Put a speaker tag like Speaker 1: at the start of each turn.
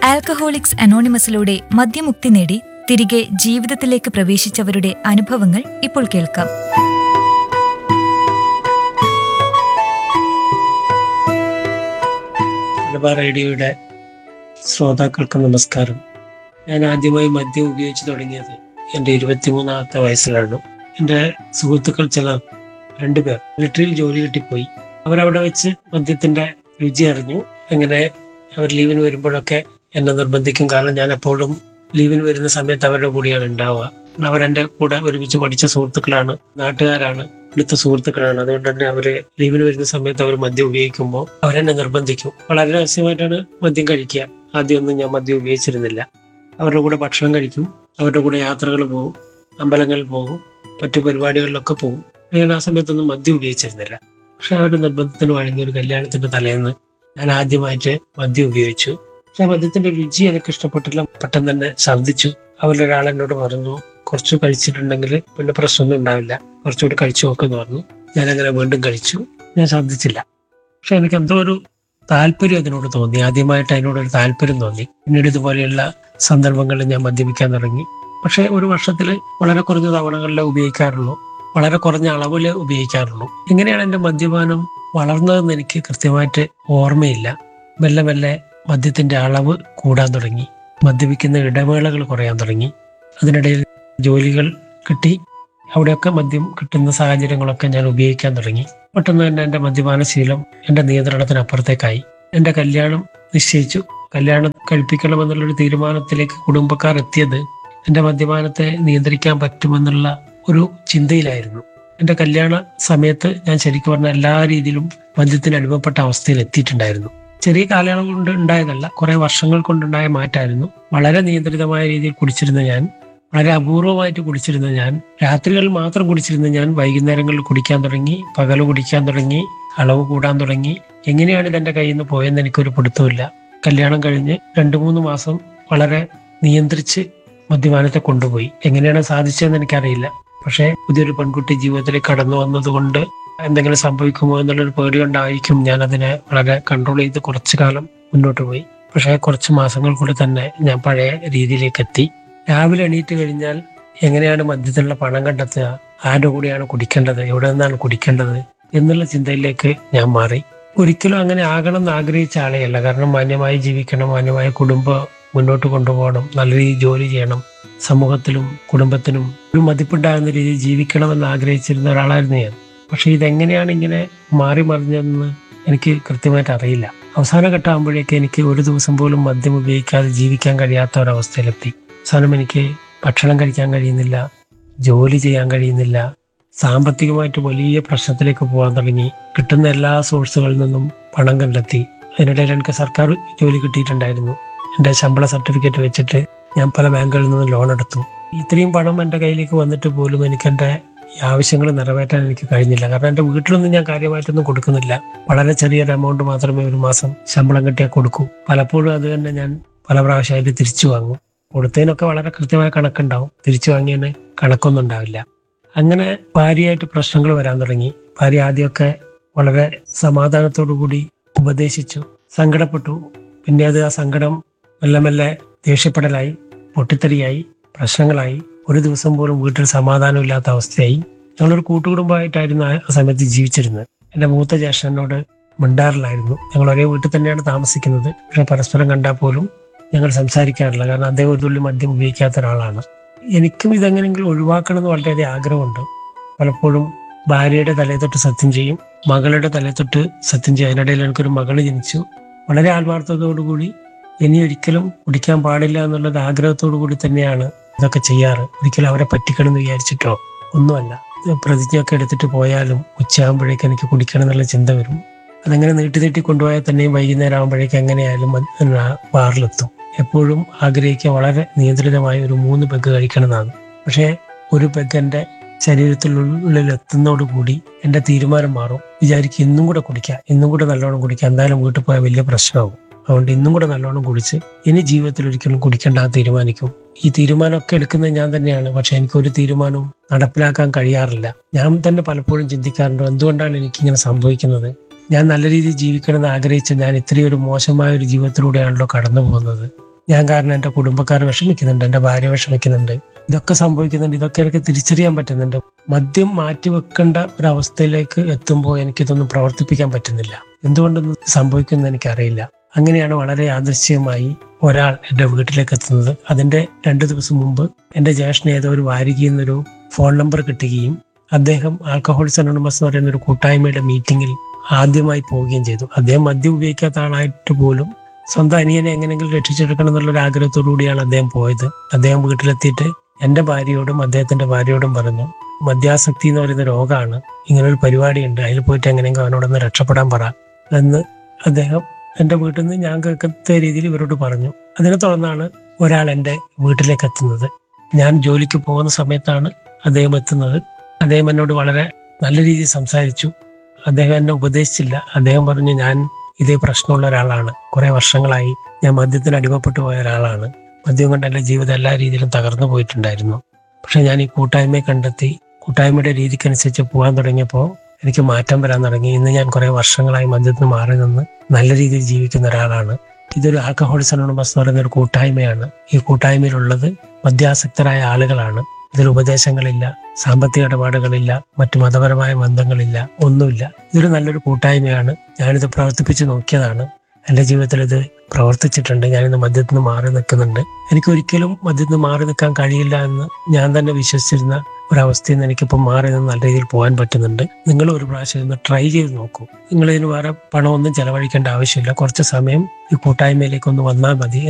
Speaker 1: Alcoholics അനോണിമസിലൂടെ മദ്യമുക്തി നേടി തിരികെ ജീവിതത്തിലേക്ക് പ്രവേശിച്ചവരുടെ അനുഭവങ്ങൾ ഇപ്പോൾ കേൾക്കാം.
Speaker 2: മലബാർ റേഡിയോയുടെ ശ്രോതാക്കൾക്ക് നമസ്കാരം. ഞാൻ ആദ്യമായി മദ്യം ഉപയോഗിച്ച് തുടങ്ങിയത് എൻ്റെ 23-ാമത്തെ വയസ്സിലാണ്. എൻ്റെ സുഹൃത്തുക്കൾ ചിലർ 2 പേർ മിലിറ്ററിയിൽ ജോലി കിട്ടിപ്പോയി. അവരവിടെ വെച്ച് മദ്യത്തിന്റെ രുചി അറിഞ്ഞു. അങ്ങനെ അവർ ലീവിന് വരുമ്പോഴൊക്കെ എന്നെ നിർബന്ധിക്കും. കാരണം ഞാൻ എപ്പോഴും ലീവിന് വരുന്ന സമയത്ത് അവരുടെ കൂടെയാണ് ഉണ്ടാവുക. അവരെന്റെ കൂടെ ഒരുമിച്ച് പഠിച്ച സുഹൃത്തുക്കളാണ്, നാട്ടുകാരാണ്, അടുത്ത സുഹൃത്തുക്കളാണ്. അതുകൊണ്ട് തന്നെ അവര് ലീവിന് വരുന്ന സമയത്ത് അവർ മദ്യം ഉപയോഗിക്കുമ്പോൾ അവരെന്നെ നിർബന്ധിക്കും. വളരെ രഹസ്യമായിട്ടാണ് മദ്യം കഴിക്കുക. ആദ്യമൊന്നും ഞാൻ മദ്യം ഉപയോഗിച്ചിരുന്നില്ല. അവരുടെ കൂടെ ഭക്ഷണം കഴിക്കും, അവരുടെ കൂടെ യാത്രകൾ പോകും, അമ്പലങ്ങളിൽ പോകും, മറ്റു പരിപാടികളിലൊക്കെ പോകും. ഞാൻ ആ സമയത്തൊന്നും മദ്യം ഉപയോഗിച്ചിരുന്നില്ല. പക്ഷെ അവരുടെ നിർബന്ധത്തിന് വഴങ്ങിയ ഒരു കല്യാണത്തിന്റെ തലേന്ന് ഞാൻ ആദ്യമായിട്ട് മദ്യം ഉപയോഗിച്ചു. പക്ഷെ മദ്യത്തിന്റെ രുചി എനിക്ക് ഇഷ്ടപ്പെട്ടില്ല. പെട്ടെന്ന് തന്നെ ഛർദ്ദിച്ചു. അവരൊരാൾ എന്നോട് പറഞ്ഞു, കുറച്ച് കഴിച്ചിട്ടുണ്ടെങ്കിൽ പിന്നെ പ്രശ്നമൊന്നും ഉണ്ടാവില്ല, കുറച്ചുകൂടി കഴിച്ചു നോക്കെന്ന് പറഞ്ഞു. ഞാനങ്ങനെ വീണ്ടും കഴിച്ചു. ഞാൻ ഛർദ്ദിച്ചില്ല. പക്ഷെ എനിക്ക് എന്തോ ഒരു താല്പര്യം അതിനോട് തോന്നി. ആദ്യമായിട്ട് അതിനോടൊരു താല്പര്യം തോന്നി. പിന്നീട് ഇതുപോലെയുള്ള സന്ദർഭങ്ങളിൽ ഞാൻ മദ്യപിക്കാൻ തുടങ്ങി. പക്ഷെ ഒരു വർഷത്തിൽ വളരെ കുറഞ്ഞ തവണകളിലേ ഉപയോഗിക്കാറുള്ളൂ, വളരെ കുറഞ്ഞ അളവിലേ ഉപയോഗിക്കാറുള്ളൂ. എങ്ങനെയാണ് എൻ്റെ മദ്യപാനം വളർന്നതെന്ന് എനിക്ക് കൃത്യമായിട്ട് ഓർമ്മയില്ല. മെല്ലെ മെല്ലെ മദ്യത്തിന്റെ അളവ് കൂടാൻ തുടങ്ങി, മദ്യപിക്കുന്ന ഇടവേളകൾ കുറയാൻ തുടങ്ങി. അതിനിടയിൽ ജോലികൾ കിട്ടി, അവിടെയൊക്കെ മദ്യം കിട്ടുന്ന സാഹചര്യങ്ങളൊക്കെ ഞാൻ ഉപയോഗിക്കാൻ തുടങ്ങി. പെട്ടെന്ന് തന്നെ എൻ്റെ മദ്യപാന ശീലം എൻ്റെ നിയന്ത്രണത്തിനപ്പുറത്തേക്കായി. എൻ്റെ കല്യാണം നിശ്ചയിച്ചു. കല്യാണം കഴിപ്പിക്കണമെന്നുള്ളൊരു തീരുമാനത്തിലേക്ക് കുടുംബക്കാർ എത്തിയത് എൻ്റെ മദ്യപാനത്തെ നിയന്ത്രിക്കാൻ പറ്റുമെന്നുള്ള ഒരു ചിന്തയിലായിരുന്നു. എൻ്റെ കല്യാണ സമയത്ത് ഞാൻ ശരിക്കും പറഞ്ഞ എല്ലാ രീതിയിലും മദ്യത്തിന് അടിമപ്പെട്ട അവസ്ഥയിൽ എത്തിയിട്ടുണ്ടായിരുന്നു. ചെറിയ കാലയളവ് കൊണ്ട് ഉണ്ടായതല്ല, കുറെ വർഷങ്ങൾ കൊണ്ടുണ്ടായ മാറ്റമായിരുന്നു. വളരെ നിയന്ത്രിതമായ രീതിയിൽ കുടിച്ചിരുന്ന ഞാൻ, വളരെ അപൂർവമായിട്ട് കുടിച്ചിരുന്ന ഞാൻ, രാത്രികളിൽ മാത്രം കുടിച്ചിരുന്ന ഞാൻ വൈകുന്നേരങ്ങളിൽ കുടിക്കാൻ തുടങ്ങി, പകല് കുടിക്കാൻ തുടങ്ങി, അളവ് കൂടാൻ തുടങ്ങി. എങ്ങനെയാണ് ഇതെന്റെ കയ്യിൽ നിന്ന് പോയെന്ന് എനിക്കൊരു പിടുത്തമില്ല. കല്യാണം കഴിഞ്ഞ് 2-3 മാസം വളരെ നിയന്ത്രിച്ച് മദ്യപാനത്തെ കൊണ്ടുപോയി. എങ്ങനെയാണ് സാധിച്ചതെന്ന് എനിക്കറിയില്ല. പക്ഷേ പുതിയൊരു പെൺകുട്ടി ജീവിതത്തിലേക്ക് കടന്നു വന്നതുകൊണ്ട് എന്തെങ്കിലും സംഭവിക്കുമോ എന്നുള്ളൊരു പേടി കൊണ്ടായിരിക്കും ഞാൻ അതിനെ വളരെ കൺട്രോൾ ചെയ്ത് കുറച്ചു കാലം മുന്നോട്ട് പോയി. പക്ഷേ കുറച്ച് മാസങ്ങൾ കൂടി തന്നെ ഞാൻ പഴയ രീതിയിലേക്ക് എത്തി. രാവിലെ എണീറ്റ് കഴിഞ്ഞാൽ എങ്ങനെയാണ് മദ്യത്തിനുള്ള പണം കണ്ടെത്തുക, ആരുടെ കൂടെയാണ് കുടിക്കേണ്ടത്, എവിടെ നിന്നാണ് കുടിക്കേണ്ടത് എന്നുള്ള ചിന്തയിലേക്ക് ഞാൻ മാറി. ഒരിക്കലും അങ്ങനെ ആകണം എന്ന് ആഗ്രഹിച്ച ആളെയല്ല. കാരണം മാന്യമായി ജീവിക്കണം, മാന്യമായ കുടുംബം മുന്നോട്ട് കൊണ്ടുപോകണം, നല്ല രീതിയിൽ ജോലി ചെയ്യണം, സമൂഹത്തിലും കുടുംബത്തിനും ഒരു മതിപ്പുണ്ടാകുന്ന രീതിയിൽ ജീവിക്കണമെന്ന് ആഗ്രഹിച്ചിരുന്ന ഒരാളായിരുന്നു ഞാൻ. പക്ഷെ ഇതെങ്ങനെയാണ് ഇങ്ങനെ മാറി മറിഞ്ഞതെന്ന് എനിക്ക് കൃത്യമായിട്ട് അറിയില്ല. അവസാന ഘട്ടമാകുമ്പോഴേക്ക് എനിക്ക് ഒരു ദിവസം പോലും മദ്യം ഉപയോഗിക്കാതെ ജീവിക്കാൻ കഴിയാത്ത ഒരവസ്ഥയിലെത്തി. അവസാനം എനിക്ക് ഭക്ഷണം കഴിക്കാൻ കഴിയുന്നില്ല, ജോലി ചെയ്യാൻ കഴിയുന്നില്ല, സാമ്പത്തികമായിട്ട് വലിയ പ്രശ്നത്തിലേക്ക് പോകാൻ തുടങ്ങി. കിട്ടുന്ന എല്ലാ സോഴ്സുകളിൽ നിന്നും പണം കണ്ടെത്തി. അതിനിടയിൽ എനിക്ക് സർക്കാർ ജോലി കിട്ടിയിട്ടുണ്ടായിരുന്നു. എൻ്റെ ശമ്പള സർട്ടിഫിക്കറ്റ് വെച്ചിട്ട് ഞാൻ പല ബാങ്കുകളിൽ നിന്നും ലോൺ എടുത്തു. ഇത്രയും പണം എൻ്റെ കയ്യിലേക്ക് വന്നിട്ട് പോലും എനിക്ക് എൻ്റെ ആവശ്യങ്ങൾ നിറവേറ്റാൻ എനിക്ക് കഴിഞ്ഞില്ല. കാരണം എൻ്റെ വീട്ടിലൊന്നും ഞാൻ കാര്യമായിട്ടൊന്നും കൊടുക്കുന്നില്ല. വളരെ ചെറിയൊരു എമൗണ്ട് മാത്രമേ ഒരു മാസം ശമ്പളം കിട്ടിയാൽ കൊടുക്കൂ. പലപ്പോഴും അത് തന്നെ ഞാൻ പല പ്രാവശ്യമായിട്ട് തിരിച്ചു വാങ്ങും. കൊടുത്തതിനൊക്കെ വളരെ കൃത്യമായ കണക്കുണ്ടാവും, തിരിച്ചു വാങ്ങിയതിന് കണക്കൊന്നും ഉണ്ടാവില്ല. അങ്ങനെ ഭാര്യയായിട്ട് പ്രശ്നങ്ങൾ വരാൻ തുടങ്ങി. ഭാര്യ ആദ്യമൊക്കെ വളരെ സമാധാനത്തോടു കൂടി ഉപദേശിച്ചു, സങ്കടപ്പെട്ടു. പിന്നെ അത് ആ സങ്കടം മെല്ലെ മെല്ലെ ദേഷ്യപ്പെടലായി, പൊട്ടിത്തെറിയായി, പ്രശ്നങ്ങളായി. ഒരു ദിവസം പോലും വീട്ടിൽ സമാധാനമില്ലാത്ത അവസ്ഥയായി. ഞങ്ങളൊരു കൂട്ടുകുടുംബമായിട്ടായിരുന്നു ആ സമയത്ത് ജീവിച്ചിരുന്നത്. എൻ്റെ മൂത്ത ജ്യേഷ്ഠനോട് മിണ്ടാറില്ലായിരുന്നു. ഞങ്ങൾ ഒരേ വീട്ടിൽ തന്നെയാണ് താമസിക്കുന്നത്. പക്ഷെ പരസ്പരം കണ്ടാൽ പോലും ഞങ്ങൾ സംസാരിക്കാറില്ല. കാരണം അദ്ദേഹം ഒരു തുള്ളി മദ്യം ഉപയോഗിക്കാത്ത ഒരാളാണ്. എനിക്കും ഇതെങ്ങനെയെങ്കിലും ഒഴിവാക്കണം എന്ന് വളരെയധികം ആഗ്രഹമുണ്ട്. പലപ്പോഴും ഭാര്യയുടെ തലയെ തൊട്ട് സത്യം ചെയ്യും, മകളുടെ തലയെ തൊട്ട് സത്യം ചെയ്യും. അതിനിടയിൽ എനിക്കൊരു മകള് ജനിച്ചു. വളരെ ആത്മാർത്ഥതയോടുകൂടി ഇനി ഒരിക്കലും കുടിക്കാൻ പാടില്ല എന്നുള്ളത് ആഗ്രഹത്തോടു കൂടി തന്നെയാണ് ഇതൊക്കെ ചെയ്യാറ്. ഒരിക്കലും അവരെ പറ്റിക്കണം എന്ന് വിചാരിച്ചിട്ടോ ഒന്നുമല്ല. പ്രതിജ്ഞയൊക്കെ എടുത്തിട്ട് പോയാലും ഉച്ചയാകുമ്പോഴേക്ക് എനിക്ക് കുടിക്കണം എന്നുള്ള ചിന്ത വരും. അതങ്ങനെ നീട്ടി കൊണ്ടുപോയാൽ തന്നെയും വൈകുന്നേരം ആകുമ്പോഴേക്ക് എങ്ങനെയായാലും ബാറിലെത്തും. എപ്പോഴും ആഗ്രഹിക്കുക വളരെ നിയന്ത്രിതമായ ഒരു 3 പെഗ് കഴിക്കണമെന്നാണ്. പക്ഷേ ഒരു പെഗ് എൻ്റെ ശരീരത്തിനുള്ളിൽ എത്തുന്നതോടുകൂടി എൻ്റെ തീരുമാനം മാറും. വിചാരിക്കും ഇന്നും കൂടെ കുടിക്കാം, ഇന്നും കൂടെ നല്ലോണം കുടിക്കാം, എന്തായാലും വീട്ടിൽ പോയാൽ വലിയ പ്രശ്നമാകും. അതുകൊണ്ട് ഇന്നും കൂടെ നല്ലോണം കുടിച്ച് ഇനി ജീവിതത്തിൽ ഒരിക്കലും കുടിക്കേണ്ട തീരുമാനിക്കും. ഈ തീരുമാനമൊക്കെ എടുക്കുന്നത് ഞാൻ തന്നെയാണ്. പക്ഷെ എനിക്കൊരു തീരുമാനവും നടപ്പിലാക്കാൻ കഴിയാറില്ല. ഞാൻ തന്നെ പലപ്പോഴും ചിന്തിക്കാറുണ്ട്, എന്തുകൊണ്ടാണ് എനിക്കിങ്ങനെ സംഭവിക്കുന്നത്? ഞാൻ നല്ല രീതിയിൽ ജീവിക്കണമെന്ന് ആഗ്രഹിച്ച ഞാൻ ഇത്രയും ഒരു മോശമായ ഒരു ജീവിതത്തിലൂടെയാണല്ലോ കടന്നു പോകുന്നത്. ഞാൻ കാരണം എൻ്റെ കുടുംബക്കാർ വിഷമിക്കുന്നുണ്ട്, എൻ്റെ ഭാര്യ വിഷമിക്കുന്നുണ്ട്, ഇതൊക്കെ സംഭവിക്കുന്നുണ്ട്, ഇതൊക്കെ എനിക്ക് തിരിച്ചറിയാൻ പറ്റുന്നുണ്ട്. മദ്യം മാറ്റിവെക്കേണ്ട ഒരവസ്ഥയിലേക്ക് എത്തുമ്പോൾ എനിക്കിതൊന്നും പ്രവർത്തിപ്പിക്കാൻ പറ്റുന്നില്ല. എന്തുകൊണ്ടൊന്നും സംഭവിക്കുമെന്ന് എനിക്കറിയില്ല. അങ്ങനെയാണ് വളരെ യാദൃശ്ചികമായി ഒരാൾ എൻ്റെ വീട്ടിലേക്ക് എത്തുന്നത്. അതിന്റെ 2 ദിവസം മുമ്പ് എൻ്റെ ജ്യേഷ്ഠന് ഏതോ ഒരു വാരികയിൽ നിന്നൊരു ഫോൺ നമ്പർ കിട്ടുകയും അദ്ദേഹം ആൽക്കഹോളിക്സ് അനോണിമസ് എന്ന് പറയുന്ന ഒരു കൂട്ടായ്മയുടെ മീറ്റിംഗിൽ ആദ്യമായി പോവുകയും ചെയ്തു. അദ്ദേഹം മദ്യം ഉപയോഗിക്കാത്ത ആളായിട്ട് പോലും സ്വന്തം അനിയനെ എങ്ങനെയെങ്കിലും രക്ഷിച്ചെടുക്കണം എന്നുള്ള ഒരു ആഗ്രഹത്തോടു കൂടിയാണ് അദ്ദേഹം പോയത്. അദ്ദേഹം വീട്ടിലെത്തിയിട്ട് എൻ്റെ ഭാര്യയോടും അദ്ദേഹത്തിന്റെ ഭാര്യയോടും പറഞ്ഞു, മദ്യാസക്തി എന്ന് പറയുന്ന രോഗമാണ്, ഇങ്ങനൊരു പരിപാടിയുണ്ട്, അതിൽ പോയിട്ട് എങ്ങനെയെങ്കിലും അവനോടൊന്ന് രക്ഷപ്പെടാൻ പറ എന്ന് അദ്ദേഹം എൻ്റെ വീട്ടിൽ നിന്ന് ഞാൻ കേൾക്കാത്ത രീതിയിൽ ഇവരോട് പറഞ്ഞു. അതിനെ തുടർന്നാണ് ഒരാൾ എൻ്റെ വീട്ടിലേക്ക് എത്തുന്നത്. ഞാൻ ജോലിക്ക് പോകുന്ന സമയത്താണ് അദ്ദേഹം എത്തുന്നത്. അദ്ദേഹം എന്നോട് വളരെ നല്ല രീതിയിൽ സംസാരിച്ചു. അദ്ദേഹം എന്നെ ഉപദേശിച്ചില്ല. അദ്ദേഹം പറഞ്ഞു, ഞാൻ ഇതേ പ്രശ്നമുള്ള ഒരാളാണ്, കുറെ വർഷങ്ങളായി ഞാൻ മദ്യത്തിന് അടിമപ്പെട്ടു പോയ ഒരാളാണ്, മദ്യം കൊണ്ട് എൻ്റെ ജീവിതം എല്ലാ രീതിയിലും തകർന്നു പോയിട്ടുണ്ടായിരുന്നു. പക്ഷെ ഞാൻ ഈ കൂട്ടായ്മയെ കണ്ടെത്തി, കൂട്ടായ്മയുടെ രീതിക്കനുസരിച്ച് പോകാൻ തുടങ്ങിയപ്പോൾ എനിക്ക് മാറ്റം വരാൻ തുടങ്ങി. ഇന്ന് ഞാൻ കുറെ വർഷങ്ങളായി മദ്യത്തിന് മാറി നിന്ന് നല്ല രീതിയിൽ ജീവിക്കുന്ന ഒരാളാണ്. ഇതൊരു ആൽക്കഹോളിക്സ് അനോണിമസ് എന്ന് പറയുന്ന ഒരു കൂട്ടായ്മയാണ്. ഈ കൂട്ടായ്മയിലുള്ളത് മദ്യാസക്തരായ ആളുകളാണ്. ഇതിൽ ഉപദേശങ്ങളില്ല, സാമ്പത്തിക ഇടപാടുകളില്ല, മറ്റു മതപരമായ ബന്ധങ്ങളില്ല, ഒന്നുമില്ല. ഇതൊരു നല്ലൊരു കൂട്ടായ്മയാണ്. ഞാനിത് പ്രവർത്തിപ്പിച്ച് നോക്കിയതാണ്. എൻ്റെ ജീവിതത്തിൽ ഇത് പ്രവർത്തിച്ചിട്ടുണ്ട്. ഞാനിന്ന് മദ്യത്തിന് മാറി നിൽക്കുന്നുണ്ട്. എനിക്ക് ഒരിക്കലും മദ്യത്തിന് മാറി നിൽക്കാൻ കഴിയില്ല എന്ന് ഞാൻ തന്നെ വിശ്വസിച്ചിരുന്ന ഒരവസ്ഥയിൽ നിന്ന് എനിക്കിപ്പോൾ മാറി നിന്ന് നല്ല രീതിയിൽ പോകാൻ പറ്റുന്നുണ്ട്. നിങ്ങൾ ഒരു പ്രാവശ്യം ഒന്ന് ട്രൈ ചെയ്ത് നോക്കൂ. നിങ്ങൾ ഇതിന് വേറെ പണമൊന്നും ചെലവഴിക്കേണ്ട ആവശ്യമില്ല. കുറച്ച് സമയം ഈ കൂട്ടായ്മയിലേക്ക് ഒന്ന് വന്നാൽ മതി.